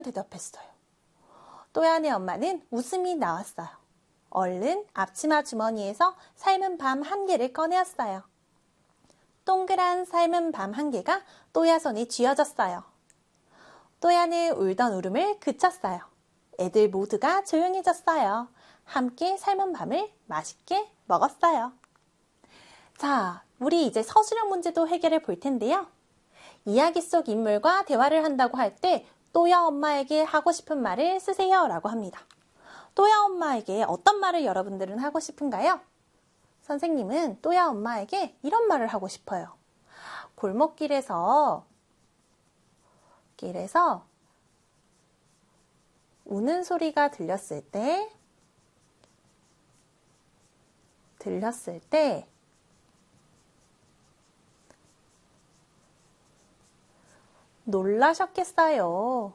대답했어요. 또야네 엄마는 웃음이 나왔어요. 얼른 앞치마 주머니에서 삶은 밤 한 개를 꺼내었어요. 동그란 삶은 밤 한 개가 또야 손에 쥐어졌어요. 또야는 울던 울음을 그쳤어요. 애들 모두가 조용해졌어요. 함께 삶은 밤을 맛있게 먹었어요. 자, 우리 이제 서술형 문제도 해결해 볼 텐데요. 이야기 속 인물과 대화를 한다고 할 때 또야 엄마에게 하고 싶은 말을 쓰세요 라고 합니다. 또야 엄마에게 어떤 말을 여러분들은 하고 싶은가요? 선생님은 또야 엄마에게 이런 말을 하고 싶어요. 골목길에서 우는 소리가 들렸을 때 놀라셨겠어요.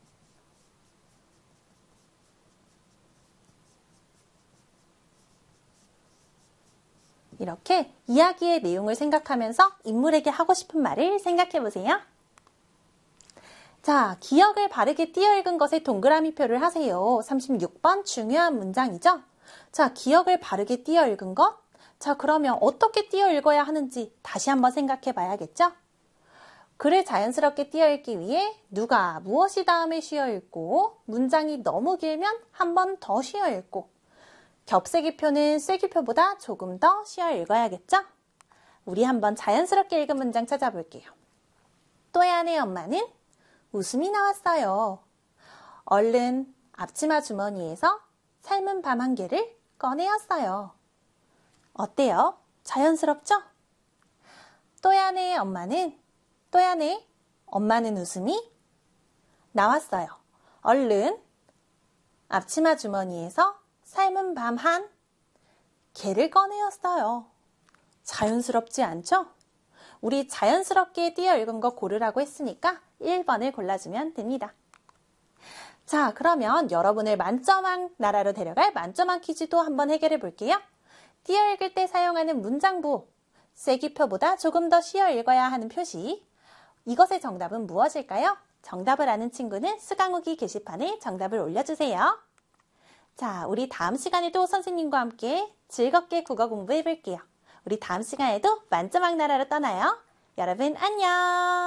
이렇게 이야기의 내용을 생각하면서 인물에게 하고 싶은 말을 생각해 보세요. 자, 기억을 바르게 띄어 읽은 것에 동그라미 표를 하세요. 36번 중요한 문장이죠? 자, 기억을 바르게 띄어 읽은 것? 자, 그러면 어떻게 띄어 읽어야 하는지 다시 한번 생각해 봐야겠죠? 글을 자연스럽게 띄어 읽기 위해 누가 무엇이 다음에 쉬어 읽고 문장이 너무 길면 한 번 더 쉬어 읽고 겹세기표는 쐐기표보다 조금 더 쉬어 읽어야겠죠? 우리 한번 자연스럽게 읽은 문장 찾아볼게요. 또야네 엄마는 웃음이 나왔어요. 얼른 앞치마 주머니에서 삶은 밤 한 개를 꺼내었어요. 어때요? 자연스럽죠? 또야네 엄마는 웃음이 나왔어요. 얼른 앞치마 주머니에서 삶은 밤 한 개를 꺼내었어요. 자연스럽지 않죠? 우리 자연스럽게 띄어 읽은 거 고르라고 했으니까 1번을 골라주면 됩니다. 자, 그러면 여러분을 만점왕 나라로 데려갈 만점왕 퀴즈도 한번 해결해 볼게요. 띄어 읽을 때 사용하는 문장부, 쐐기표보다 조금 더 쉬어 읽어야 하는 표시, 이것의 정답은 무엇일까요? 정답을 아는 친구는 수강후기 게시판에 정답을 올려주세요. 자, 우리 다음 시간에도 선생님과 함께 즐겁게 국어 공부해 볼게요. 우리 다음 시간에도 만점왕 나라로 떠나요. 여러분 안녕!